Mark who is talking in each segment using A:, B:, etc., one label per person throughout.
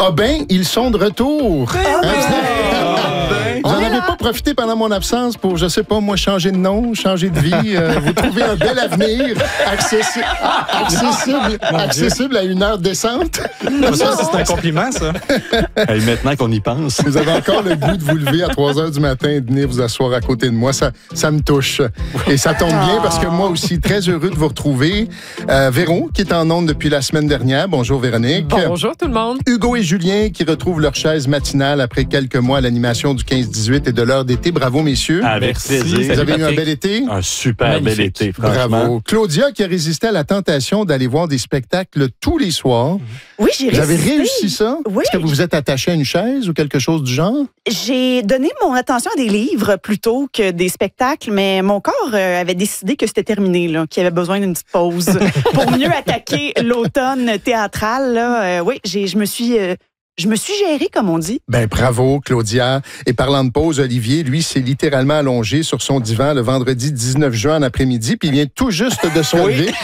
A: Ah ben, ils sont de retour. Vous n'en avez pas profité pendant mon absence pour, je sais pas, moi, changer de nom, changer de vie, vous trouver un bel avenir accessible à une heure décente.
B: Ça, c'est un compliment, ça.
C: Et maintenant qu'on y pense.
A: Vous avez encore le goût de vous lever à 3 heures du matin et de venir vous asseoir à côté de moi. Ça me touche. Et ça tombe bien parce que moi aussi, très heureux de vous retrouver. Véro, qui est en onde depuis la semaine dernière. Bonjour, Véronique.
D: Bonjour, tout le monde.
A: Hugo et Julien, qui retrouvent leur chaise matinale après quelques mois à l'animation du 15-18 et de l'heure d'été. Bravo, messieurs.
C: Avec plaisir.
A: Vous avez eu un bel été?
C: Un super bel été, franchement.
A: Bravo. Claudia, qui a résisté à la tentation d'aller voir des spectacles tous les soirs.
E: Oui, j'ai résisté.
A: Vous avez réussi ça?
E: Oui.
A: Est-ce que vous vous êtes attaché à une chaise ou quelque chose du genre?
E: J'ai donné mon attention à des livres plutôt que des spectacles, mais mon corps avait décidé que c'était terminé, là, qu'il y avait besoin d'une petite pause pour mieux attaquer l'automne théâtral. Là. Oui, je me suis gérée, comme on dit.
A: Ben bravo, Claudia. Et parlant de pause, Olivier, lui, s'est littéralement allongé sur son divan le vendredi 19 juin en après-midi, puis il vient tout juste de se lever.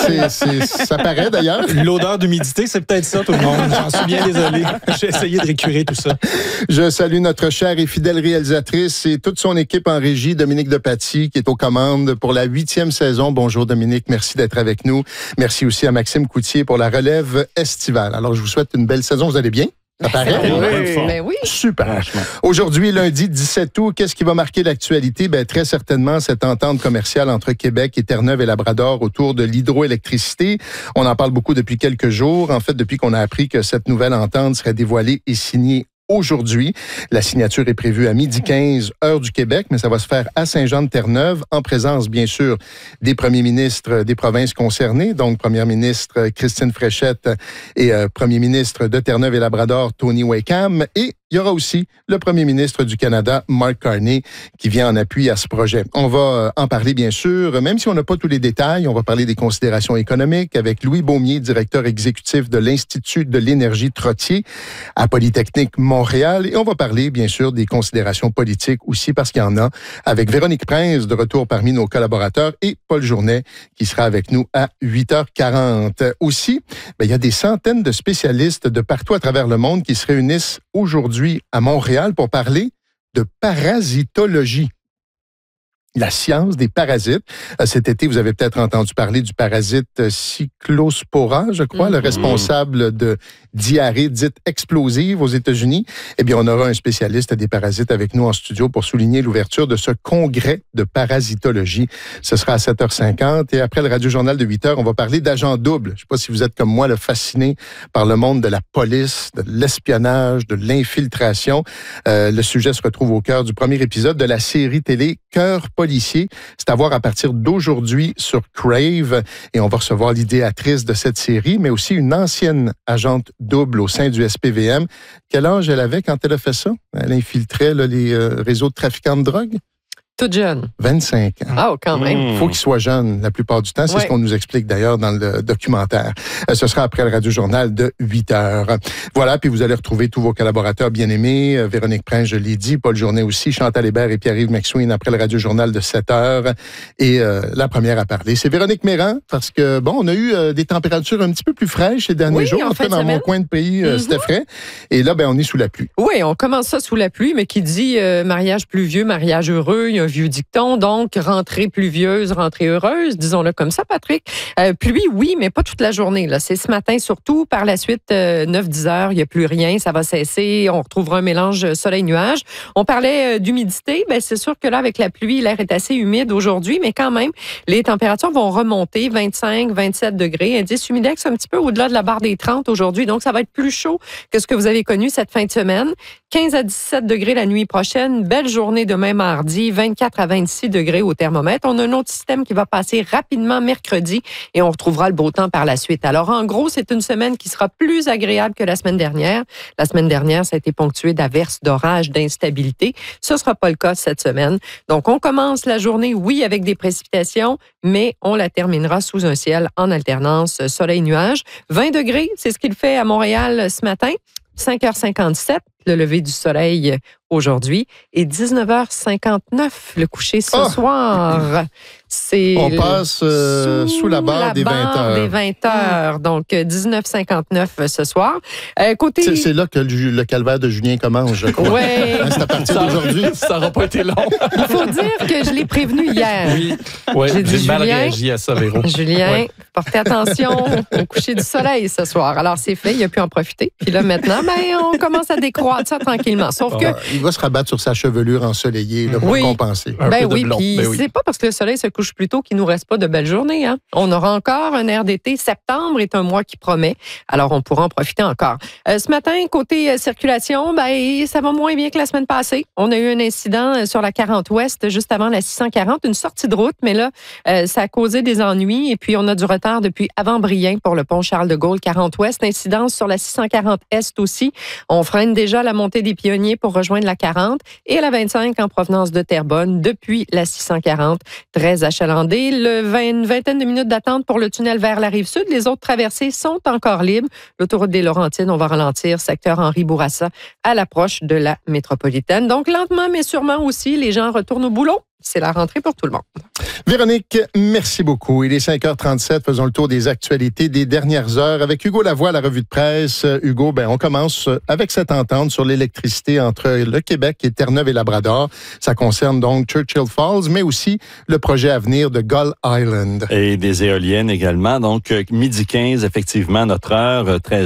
A: Ça paraît d'ailleurs.
B: L'odeur d'humidité, c'est peut-être ça, tout le monde. J'en suis bien désolé. J'ai essayé de récurer tout ça.
A: Je salue notre chère et fidèle réalisatrice et toute son équipe en régie, Dominique Depaty, qui est aux commandes pour la 8e saison. Bonjour Dominique, merci d'être avec nous. Merci aussi à Maxime Coutier pour la relève estivale. Alors, je vous souhaite une belle saison. Vous allez bien? Ça paraît?
D: Ben oui.
A: Super. Aujourd'hui, lundi 17 août, qu'est-ce qui va marquer l'actualité? Ben, très certainement cette entente commerciale entre Québec et Terre-Neuve et Labrador autour de l'hydroélectricité. On en parle beaucoup depuis quelques jours. En fait, depuis qu'on a appris que cette nouvelle entente serait dévoilée et signée aujourd'hui. La signature est prévue à 12h15, heure du Québec, mais ça va se faire à Saint-Jean-de-Terre-Neuve, en présence, bien sûr, des premiers ministres des provinces concernées, donc première ministre Christine Fréchette et premier ministre de Terre-Neuve et Labrador, Tony Wakeham, et il y aura aussi le premier ministre du Canada, Mark Carney, qui vient en appui à ce projet. On va en parler, bien sûr, même si on n'a pas tous les détails. On va parler des considérations économiques avec Louis Beaumier, directeur exécutif de l'Institut de l'énergie Trottier à Polytechnique Montréal. Et on va parler, bien sûr, des considérations politiques aussi, parce qu'il y en a, avec Véronique Prince, de retour parmi nos collaborateurs, et Paul Journet, qui sera avec nous à 8h40. Aussi, il y a des centaines de spécialistes de partout à travers le monde qui se réunissent aujourd'hui à Montréal pour parler de parasitologie. La science des parasites. Cet été, vous avez peut-être entendu parler du parasite Cyclospora, je crois, le responsable de diarrhée dite explosive aux États-Unis. Eh bien, on aura un spécialiste des parasites avec nous en studio pour souligner l'ouverture de ce congrès de parasitologie. Ce sera à 7h50 et après le radio-journal de 8h, on va parler d'agents doubles. Je ne sais pas si vous êtes comme moi fasciné par le monde de la police, de l'espionnage, de l'infiltration. Le sujet se retrouve au cœur du premier épisode de la série télé Cœur policier. C'est à voir à partir d'aujourd'hui sur Crave et on va recevoir l'idéatrice de cette série, mais aussi une ancienne agente double au sein du SPVM. Quel âge elle avait quand elle a fait ça? Elle infiltrait les réseaux de trafiquants de drogue?
D: Toute jeune.
A: 25 ans.
D: Ah, quand même.
A: Il faut qu'il soit jeune la plupart du temps. C'est ce qu'on nous explique d'ailleurs dans le documentaire. Ce sera après le radio-journal de 8h. Voilà, puis vous allez retrouver tous vos collaborateurs bien-aimés. Véronique Prince, je l'ai dit, Paul Journet aussi, Chantal Hébert et Pierre-Yves McSween après le radio-journal de 7h. Et la première à parler, c'est Véronique Méran, parce que, on a eu des températures un petit peu plus fraîches ces derniers jours. En fait, dans mon coin de pays, c'était frais. Et là, on est sous la pluie.
D: Oui, on commence ça sous la pluie, mais qui dit mariage pluvieux, mariage heureux, il y a un vieux dicton, donc rentrée pluvieuse, rentrée heureuse, disons-le comme ça, Patrick. Pluie, oui, mais pas toute la journée. Là. C'est ce matin surtout. Par la suite, 9-10 heures, il n'y a plus rien, ça va cesser. On retrouvera un mélange soleil-nuage. On parlait d'humidité. C'est sûr que là, avec la pluie, l'air est assez humide aujourd'hui, mais quand même, les températures vont remonter, 25, 27 degrés. Indice humidex un petit peu au-delà de la barre des 30 aujourd'hui, donc ça va être plus chaud que ce que vous avez connu cette fin de semaine. 15 à 17 degrés la nuit prochaine. Belle journée demain mardi, 24 à 26 degrés au thermomètre. On a un autre système qui va passer rapidement mercredi et on retrouvera le beau temps par la suite. Alors, en gros, c'est une semaine qui sera plus agréable que la semaine dernière. La semaine dernière, ça a été ponctué d'averses, d'orages, d'instabilité. Ce ne sera pas le cas cette semaine. Donc, on commence la journée, oui, avec des précipitations, mais on la terminera sous un ciel en alternance soleil-nuage. 20 degrés, c'est ce qu'il fait à Montréal ce matin. 5h57. le lever du soleil aujourd'hui et 19h59 le coucher ce soir.
A: On passe sous la barre des 20 heures.
D: Des 20 heures. Donc 19h59 ce soir. Côté...
A: C'est là que le calvaire de Julien commence, je crois.
D: Ouais.
A: C'est à partir d'aujourd'hui.
B: Ça n'aura pas été long.
D: Il faut dire que je l'ai prévenu hier.
B: Oui,
D: J'ai dit,
B: j'ai mal
D: Julien,
B: réagi à ça, Véro.
D: Julien, portez attention au coucher du soleil ce soir. Alors, c'est fait, il a pu en profiter. Puis là, maintenant, on commence à décroître ça tranquillement. Sauf que...
A: Il va se rabattre sur sa chevelure ensoleillée là, pour compenser.
D: Puis c'est pas parce que le soleil se couche plus tôt qu'il nous reste pas de belles journées. Hein? On aura encore un air d'été. Septembre est un mois qui promet. Alors, on pourra en profiter encore. Ce matin, côté circulation, ça va moins bien que la semaine passée. On a eu un incident sur la 40 Ouest, juste avant la 640, une sortie de route, mais là, ça a causé des ennuis. Et puis, on a du retard depuis avant Brien pour le pont Charles-de-Gaulle 40 Ouest. Incidence sur la 640 Est aussi. On freine déjà la montée des Pionniers pour rejoindre la 40 et la 25 en provenance de Terrebonne depuis la 640. Très achalandé. Une vingtaine de minutes d'attente pour le tunnel vers la Rive-Sud. Les autres traversées sont encore libres. L'autoroute des Laurentides, on va ralentir. Secteur Henri Bourassa à l'approche de la métropolitaine. Donc, lentement, mais sûrement aussi, les gens retournent au boulot. C'est la rentrée pour tout le monde.
A: Véronique, merci beaucoup. Il est 5h37. Faisons le tour des actualités des dernières heures avec Hugo Lavoie à la revue de presse. Hugo, on commence avec cette entente sur l'électricité entre le Québec et Terre-Neuve et Labrador. Ça concerne donc Churchill Falls, mais aussi le projet à venir de Gull Island.
C: Et des éoliennes également. Donc, midi 15, effectivement, notre heure,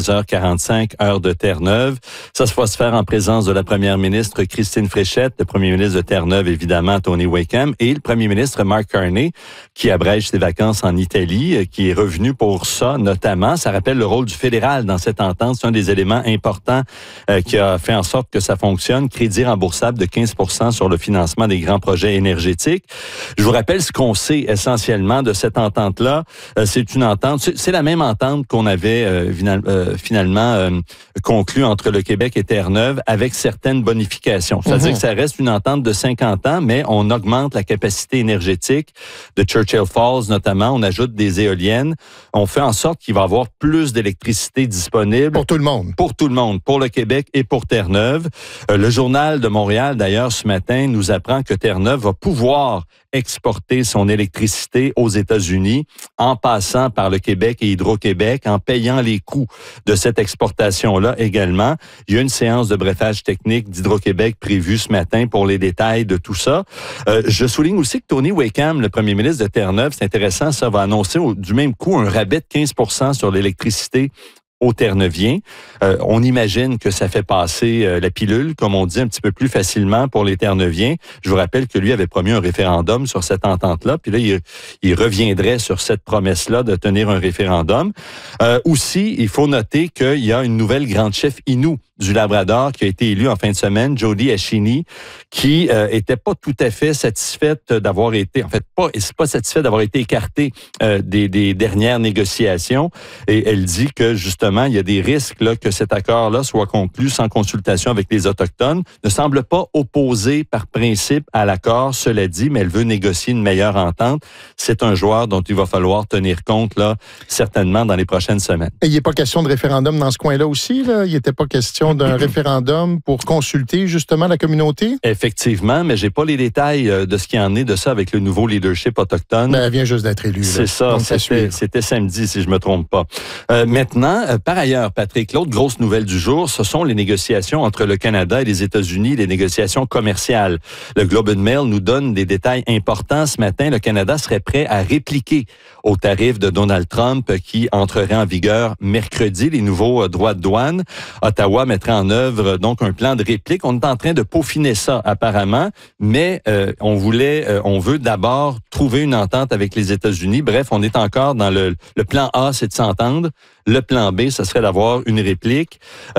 C: 13h45, heure de Terre-Neuve. Ça se va se faire en présence de la première ministre Christine Fréchette, le premier ministre de Terre-Neuve, évidemment, Tony Wakeham, et le premier ministre Mark Carney, qui abrège ses vacances en Italie, qui est revenu pour ça, notamment. Ça rappelle le rôle du fédéral dans cette entente. C'est un des éléments importants qui a fait en sorte que ça fonctionne. Crédit remboursable de 15% sur le financement des grands projets énergétiques. Je vous rappelle ce qu'on sait essentiellement de cette entente-là. C'est une entente, c'est la même entente qu'on avait finalement conclue entre le Québec et Terre-Neuve avec certaines bonifications. C'est-à-dire que ça reste une entente de 50 ans, mais on augmente la capacité énergétique de Churchill Falls, notamment. On ajoute des éoliennes. On fait en sorte qu'il va y avoir plus d'électricité disponible.
A: Pour tout le monde.
C: Pour tout le monde, pour le Québec et pour Terre-Neuve. Le Journal de Montréal, d'ailleurs, ce matin, nous apprend que Terre-Neuve va pouvoir exporter son électricité aux États-Unis en passant par le Québec et Hydro-Québec, en payant les coûts de cette exportation-là également. Il y a une séance de briefage technique d'Hydro-Québec prévue ce matin pour les détails de tout ça. Je souligne aussi que Tony Wakeham, le premier ministre de Terre-Neuve, c'est intéressant, ça va annoncer du même coup un rabais de 15% sur l'électricité aux Terre-Neuviens. On imagine que ça fait passer la pilule, comme on dit, un petit peu plus facilement pour les Terre-Neuviens. Je vous rappelle que lui avait promis un référendum sur cette entente-là, puis là, il reviendrait sur cette promesse-là de tenir un référendum. Aussi, il faut noter qu'il y a une nouvelle grande chef Innu du Labrador qui a été élue en fin de semaine, Jody Ashini, qui était pas tout à fait satisfaite d'avoir été, pas satisfaite d'avoir été écartée des dernières négociations. Et elle dit que justement, il y a des risques là, que cet accord-là soit conclu sans consultation avec les Autochtones. Ne semble pas opposée par principe à l'accord, cela dit, mais elle veut négocier une meilleure entente. C'est un joueur dont il va falloir tenir compte là, certainement dans les prochaines semaines.
A: Et il n'est pas question de référendum dans ce coin-là aussi, là? Il n'était pas question d'un référendum pour consulter justement la communauté?
C: Effectivement, mais j'ai pas les détails de ce qu'il en est de ça avec le nouveau leadership autochtone.
A: Elle vient juste d'être élue.
C: C'est ça, c'était samedi si je me trompe pas. Maintenant, par ailleurs, Patrick, l'autre grosse nouvelle du jour, ce sont les négociations entre le Canada et les États-Unis, les négociations commerciales. Le Globe and Mail nous donne des détails importants ce matin. Le Canada serait prêt à répliquer aux tarifs de Donald Trump qui entreraient en vigueur mercredi, les nouveaux droits de douane. Ottawa mettrait en œuvre donc un plan de réplique. On est en train de peaufiner ça apparemment, mais on veut d'abord trouver une entente avec les États-Unis. Bref, on est encore dans le plan A, c'est de s'entendre. Le plan B, ce serait d'avoir une réplique.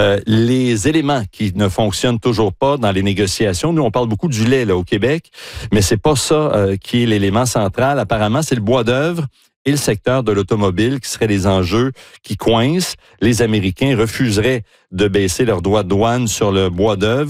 C: Les éléments qui ne fonctionnent toujours pas dans les négociations, nous on parle beaucoup du lait là au Québec, mais c'est pas ça qui est l'élément central. Apparemment, c'est le bois d'œuvre et le secteur de l'automobile qui seraient les enjeux qui coincent. Les Américains refuseraient de baisser leurs droits de douane sur le bois d'œuvre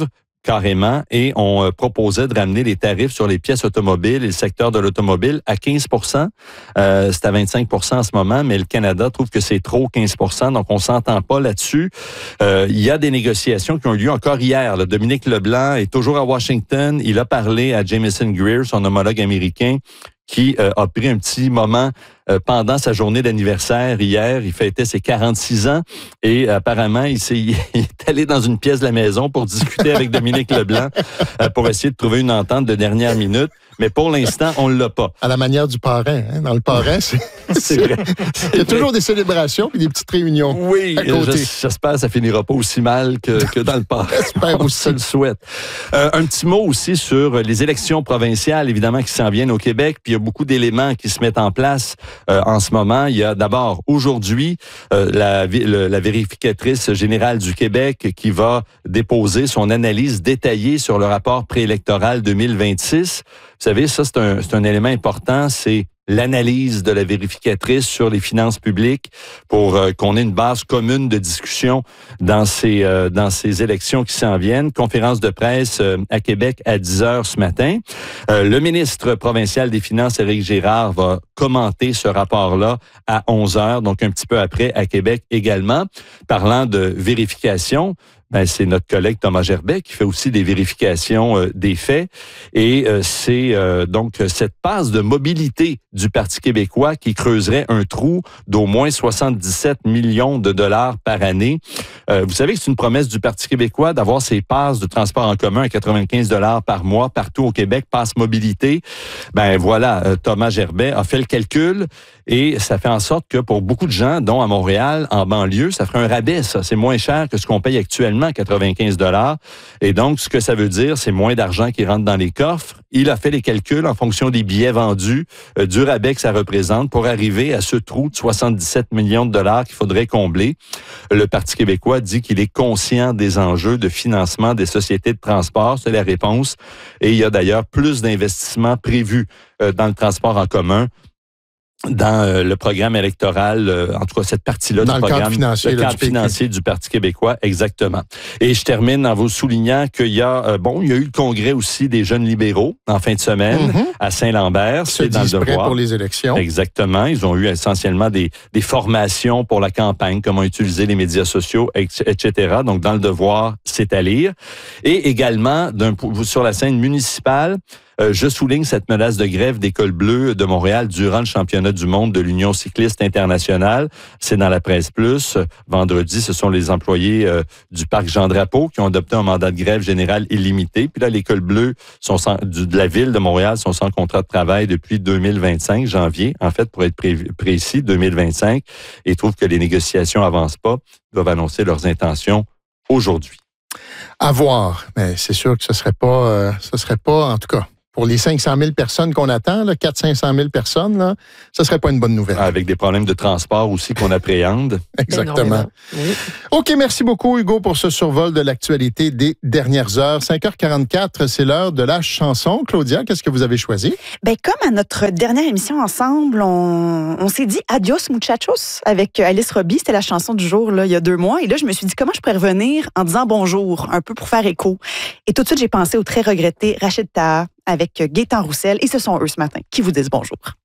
C: carrément, et on proposait de ramener les tarifs sur les pièces automobiles et le secteur de l'automobile à 15 c'est à 25 en ce moment, mais le Canada trouve que c'est trop 15 donc on s'entend pas là-dessus. Il y a des négociations qui ont eu lieu encore hier. Là. Dominique Leblanc est toujours à Washington. Il a parlé à Jameson Greer, son homologue américain, qui a pris un petit moment pendant sa journée d'anniversaire hier. Il fêtait ses 46 ans et apparemment, il est allé dans une pièce de la maison pour discuter avec Dominique Leblanc pour essayer de trouver une entente de dernière minute. Mais pour l'instant, on ne l'a pas.
A: À la manière du parrain. Hein? Dans le parrain,
C: c'est vrai.
A: Il y a toujours des célébrations et des petites réunions.
C: Oui, j'espère que ça finira pas aussi mal que dans le parrain.
A: J'espère aussi.
C: Je le souhaite. Un petit mot aussi sur les élections provinciales, évidemment, qui s'en viennent au Québec. Puis il y a beaucoup d'éléments qui se mettent en place en ce moment. Il y a d'abord aujourd'hui la vérificatrice générale du Québec qui va déposer son analyse détaillée sur le rapport préélectoral 2026. Vous savez, ça, c'est un élément important, c'est l'analyse de la vérificatrice sur les finances publiques pour qu'on ait une base commune de discussion dans ces élections qui s'en viennent. Conférence de presse à Québec à 10h ce matin. Le ministre provincial des Finances, Éric Girard, va commenter ce rapport-là à 11h, donc un petit peu après à Québec également. Parlant de vérification, c'est notre collègue Thomas Gerbet qui fait aussi des vérifications des faits. Et c'est donc cette passe de mobilité du Parti québécois qui creuserait un trou d'au moins 77 millions de dollars par année. Vous savez que c'est une promesse du Parti québécois d'avoir ces passes de transport en commun à 95 dollars par mois partout au Québec, passe mobilité. Voilà, Thomas Gerbet a fait le calcul et ça fait en sorte que pour beaucoup de gens, dont à Montréal, en banlieue, ça ferait un rabais, ça. C'est moins cher que ce qu'on paye actuellement, 95 dollars. Et donc, ce que ça veut dire, c'est moins d'argent qui rentre dans les coffres. Il a fait les calculs en fonction des billets vendus, du rabais que ça représente pour arriver à ce trou de 77 millions de dollars qu'il faudrait combler. Le Parti québécois dit qu'il est conscient des enjeux de financement des sociétés de transport. C'est la réponse. Et il y a d'ailleurs plus d'investissements prévus dans le transport en commun dans le programme électoral, en tout cas cette partie-là du programme, le cadre financier du Parti québécois, exactement. Et je termine en vous soulignant qu'il y a, il y a eu le congrès aussi des jeunes libéraux en fin de semaine à Saint-Lambert.
A: C'est dans le devoir pour les élections.
C: Exactement. Ils ont eu essentiellement des formations pour la campagne, comment utiliser les médias sociaux, etc. Donc, dans le devoir, c'est à lire. Et également, sur la scène municipale, je souligne cette menace de grève des cols bleus de Montréal durant le championnat du monde de l'Union cycliste internationale. C'est dans la Presse Plus. Vendredi, ce sont les employés du parc Jean-Drapeau qui ont adopté un mandat de grève général illimité. Puis là, les cols bleus de la ville de Montréal sont sans contrat de travail depuis 2025, janvier, en fait, pour être précis, 2025, et trouvent que les négociations avancent pas. Ils doivent annoncer leurs intentions aujourd'hui.
A: À voir. Mais c'est sûr que ce serait pas, en tout cas, pour les 500 000 personnes qu'on attend, 400-500 000 personnes, là, ça serait pas une bonne nouvelle.
C: Avec des problèmes de transport aussi qu'on appréhende.
A: Exactement. Oui. OK, merci beaucoup, Hugo, pour ce survol de l'actualité des dernières heures. 5h44, c'est l'heure de la chanson. Claudia, qu'est-ce que vous avez choisi?
E: Comme à notre dernière émission ensemble, on s'est dit « Adios, muchachos » avec Alice Robbie. C'était la chanson du jour, là, il y a 2 mois. Et là, je me suis dit, comment je pourrais revenir en disant bonjour, un peu pour faire écho. Et tout de suite, j'ai pensé au très regretté Rachid Taha avec Gaétan Roussel. Et ce sont eux ce matin qui vous disent bonjour.